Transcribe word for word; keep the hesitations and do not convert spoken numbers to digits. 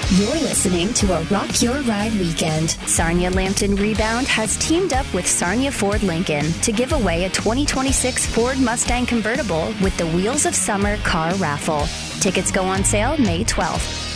You're listening to a Rock Your Ride weekend. Sarnia Lambton Rebound has teamed up with Sarnia Ford Lincoln to give away a twenty twenty-six Ford Mustang convertible with the Wheels of Summer car raffle. Tickets go on sale May twelfth.